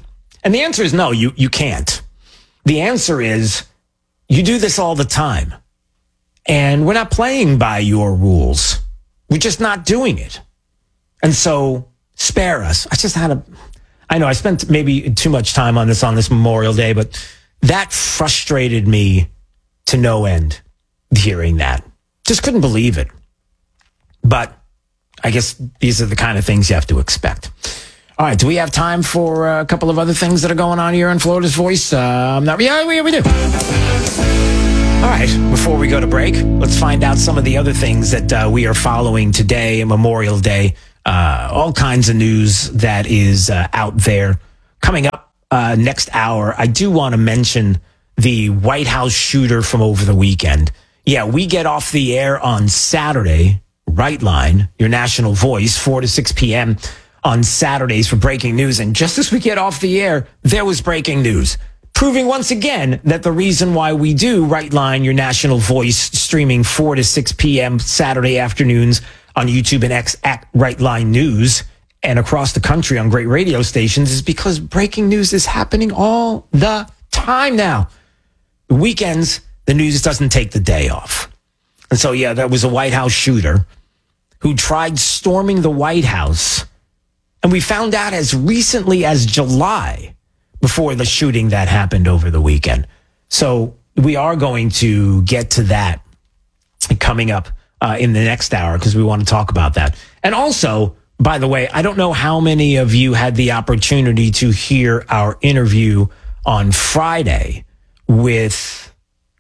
And the answer is no, you can't. The answer is you do this all the time. And we're not playing by your rules. We're just not doing it. And so spare us. I know I spent maybe too much time on this Memorial Day, but that frustrated me to no end hearing that. Just couldn't believe it. But I guess these are the kind of things you have to expect. All right, do we have time for a couple of other things that are going on here in Florida's Voice? Yeah, we do. All right, before we go to break, let's find out some of the other things that we are following today, Memorial Day. All kinds of news that is out there. Coming up next hour, I do want to mention the White House shooter from over the weekend. Yeah, we get off the air on Saturday, Right Line, your national voice, 4 to 6 p.m. on Saturdays for breaking news. And just as we get off the air, there was breaking news, proving once again that the reason why we do Right Line, your national voice, streaming 4 to 6 p.m. Saturday afternoons on YouTube and X at Right Line News and across the country on great radio stations is because breaking news is happening all the time now. The weekends, the news doesn't take the day off. And so, yeah, there was a White House shooter who tried storming the White House. And we found out as recently as July before the shooting that happened over the weekend. So we are going to get to that coming up in the next hour because we want to talk about that. And also, by the way, I don't know how many of you had the opportunity to hear our interview on Friday with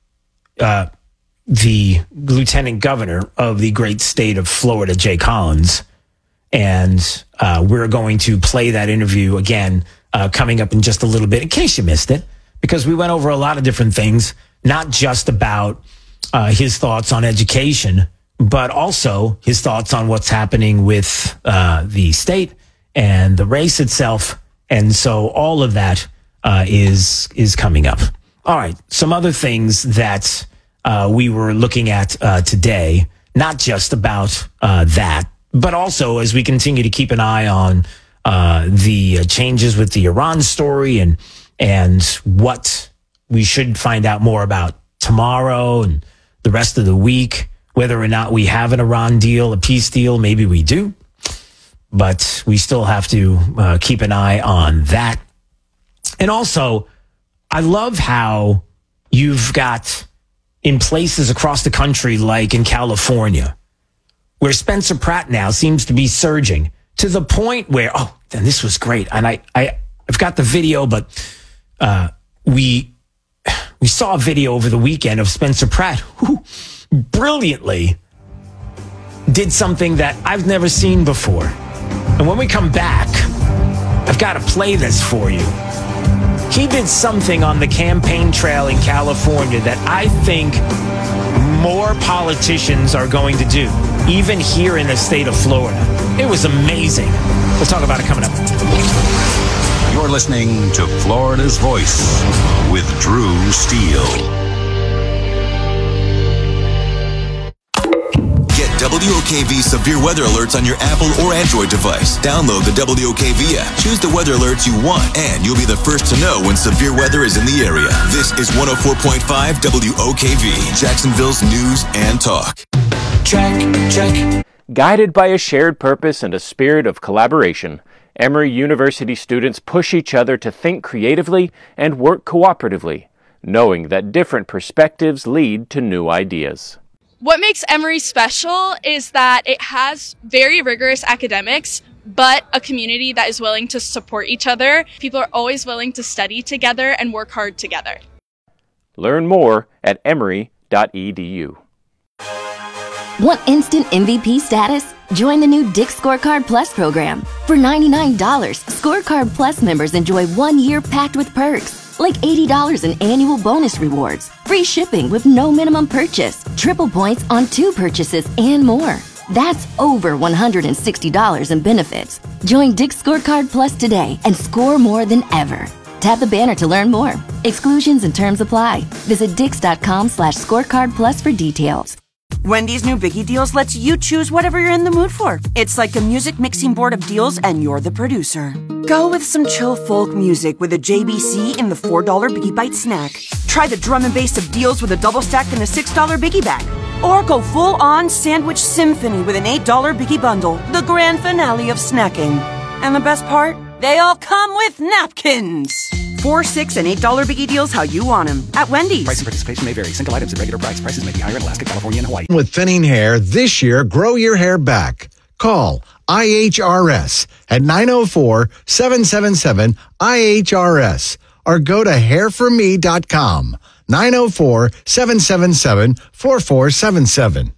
the lieutenant governor of the great state of Florida, Jay Collins. And we're going to play that interview again coming up in just a little bit, in case you missed it, because we went over a lot of different things, not just about his thoughts on education, but also his thoughts on what's happening with the state and the race itself. And so all of that is coming up. All right. Some other things that we were looking at today, not just about that, but also as we continue to keep an eye on the changes with the Iran story and what we should find out more about tomorrow and the rest of the week, whether or not we have an Iran deal, a peace deal. Maybe we do, but we still have to keep an eye on that. And also, I love how you've got in places across the country, like in California, where Spencer Pratt now seems to be surging to the point where, oh, then this was great. And I've got the video, but we saw a video over the weekend of Spencer Pratt who brilliantly did something that I've never seen before. And when we come back, I've got to play this for you. He did something on the campaign trail in California that I think more politicians are going to do, even here in the state of Florida. It was amazing. We'll talk about it coming up. You're listening to Florida's Voice with Drew Steele. WOKV severe weather alerts on your Apple or Android device. Download the WOKV app. Choose the weather alerts you want, and you'll be the first to know when severe weather is in the area. This is 104.5 WOKV, Jacksonville's news and talk. Check. Guided by a shared purpose and a spirit of collaboration, Emory University students push each other to think creatively and work cooperatively, knowing that different perspectives lead to new ideas. What makes Emory special is that it has very rigorous academics, but a community that is willing to support each other. People are always willing to study together and work hard together. Learn more at emory.edu. Want instant MVP status? Join the new Dick's Scorecard Plus program. For $99, Scorecard Plus members enjoy 1 year packed with perks, like $80 in annual bonus rewards, free shipping with no minimum purchase, triple points on 2 purchases, and more. That's over $160 in benefits. Join Dick's Scorecard Plus today and score more than ever. Tap the banner to learn more. Exclusions and terms apply. Visit Dix.com/scorecard plus for details. Wendy's new Biggie Deals lets you choose whatever you're in the mood for. It's like a music mixing board of deals and you're the producer. Go with some chill folk music with a JBC in the $4 Biggie Bite snack. Try the drum and bass of deals with a double stack in the $6 Biggie bag. Or go full-on sandwich symphony with an $8 Biggie bundle, the grand finale of snacking. And the best part? They all come with napkins. $4, $6, and $8 Biggie Deals how you want them at Wendy's. Price and participation may vary. Single items at regular price. Prices may be higher in Alaska, California, and Hawaii. With thinning hair this year, grow your hair back. Call IHRS at 904-777-IHRS or go to hairforme.com. 904-777-4477.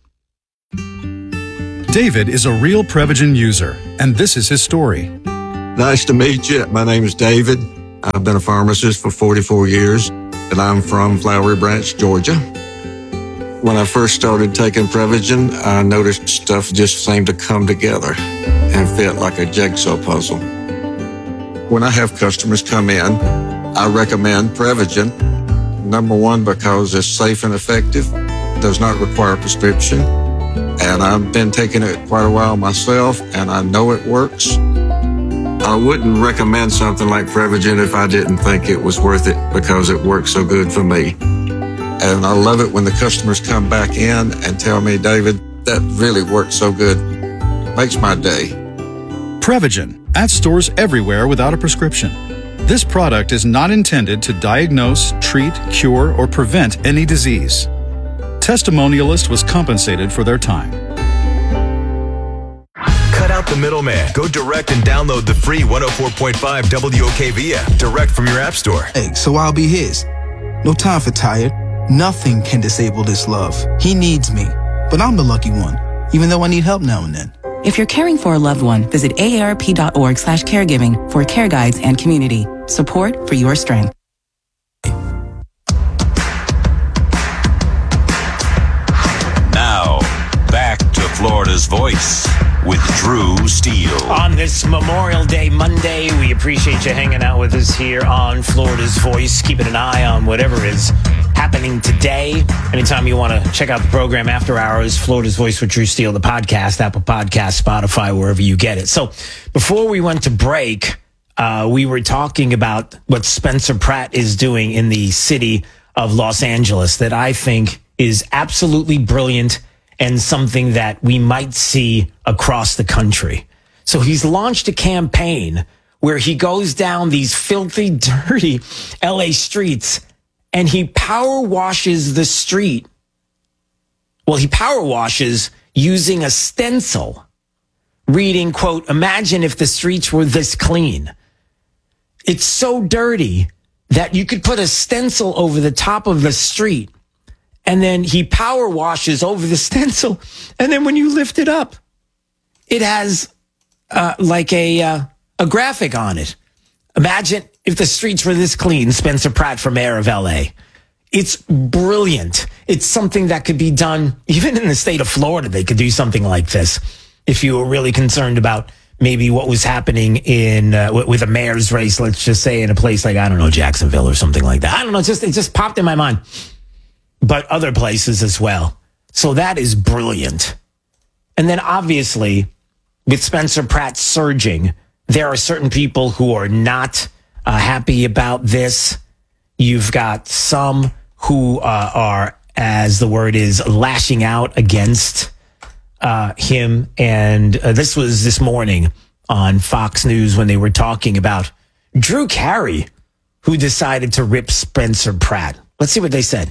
David is a real Prevagen user, and this is his story. Nice to meet you. My name is David. I've been a pharmacist for 44 years, and I'm from Flowery Branch, Georgia. When I first started taking Prevagen, I noticed stuff just seemed to come together and fit like a jigsaw puzzle. When I have customers come in, I recommend Prevagen. Number one, because it's safe and effective, does not require a prescription, and I've been taking it quite a while myself, and I know it works. I wouldn't recommend something like Prevagen if I didn't think it was worth it because it works so good for me. And I love it when the customers come back in and tell me, David, that really worked so good. Makes my day. Prevagen, at stores everywhere without a prescription. This product is not intended to diagnose, treat, cure, or prevent any disease. Testimonialist was compensated for their time. Cut out the middleman. Go direct and download the free 104.5 WOKV app direct from your app store. Hey, so I'll be his. No time for tired. Nothing can disable this love. He needs me, but I'm the lucky one, even though I need help now and then. If you're caring for a loved one, visit aarp.org/caregiving for care guides and community support for your strength. Now, back to Florida's Voice with Drew Steele. On this Memorial Day Monday, we appreciate you hanging out with us here on Florida's Voice, keeping an eye on whatever is happening today. Anytime you want to check out the program after hours, Florida's Voice with Drew Steele, the podcast, Apple Podcast, Spotify, wherever you get it. So before we went to break, we were talking about what Spencer Pratt is doing in the city of Los Angeles that I think is absolutely brilliant and something that we might see across the country. So he's launched a campaign where he goes down these filthy, dirty LA streets and he power washes the street. Well, he power washes using a stencil reading, quote, "Imagine if the streets were this clean." It's so dirty that you could put a stencil over the top of the street, and then he power washes over the stencil, and then when you lift it up, it has like a graphic on it. Imagine if the streets were this clean, Spencer Pratt for mayor of LA. It's brilliant. It's something that could be done even in the state of Florida. They could do something like this if you were really concerned about maybe what was happening in with a mayor's race, let's just say in a place like, I don't know, Jacksonville or something like that. I don't know. It just popped in my mind. But other places as well. So that is brilliant. And then obviously, with Spencer Pratt surging, there are certain people who are not happy about this. You've got some who are, as the word is, lashing out against him. And this was this morning on Fox News when they were talking about Drew Carey, who decided to rip Spencer Pratt. Let's see what they said.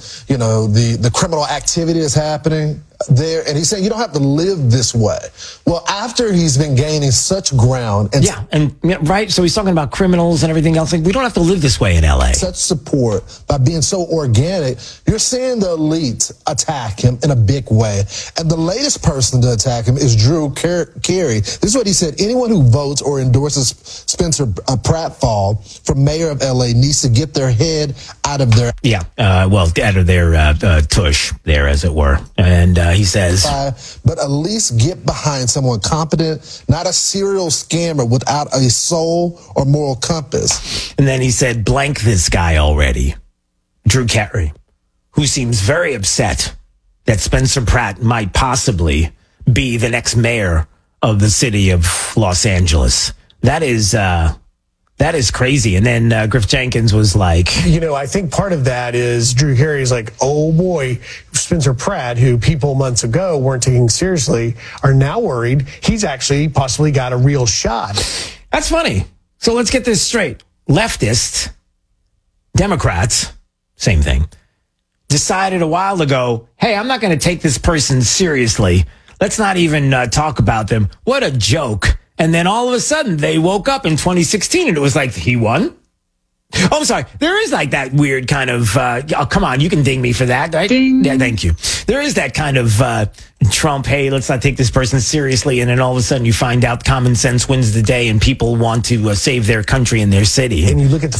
The criminal activity is happening there, and he's saying you don't have to live this way. Well, after he's been gaining such ground, right. So he's talking about criminals and everything else. Like, we don't have to live this way in LA. Such support by being so organic. You're seeing the elite attack him in a big way, and the latest person to attack him is Drew Carey. This is what he said: anyone who votes or endorses Spencer Pratfall for mayor of LA needs to get their head out of their out of their tush there, as it were. And he says, but at least get behind someone competent, not a serial scammer without a soul or moral compass. And then he said, blank this guy already, Drew Carey, who seems very upset that Spencer Pratt might possibly be the next mayor of the city of Los Angeles. That is crazy. And then Griff Jenkins was like... I think part of that is Drew Carey's like, oh boy, Spencer Pratt, who people months ago weren't taking seriously, are now worried he's actually possibly got a real shot. That's funny. So let's get this straight. Leftists, Democrats, same thing, decided a while ago, hey, I'm not going to take this person seriously. Let's not even talk about them. What a joke. And then all of a sudden, they woke up in 2016 and it was like, he won? Oh, I'm sorry. There is like that weird kind of, oh, come on, you can ding me for that, right? Ding. Yeah, thank you. There is that kind of Trump, hey, let's not take this person seriously. And then all of a sudden you find out common sense wins the day and people want to save their country and their city. And you look at the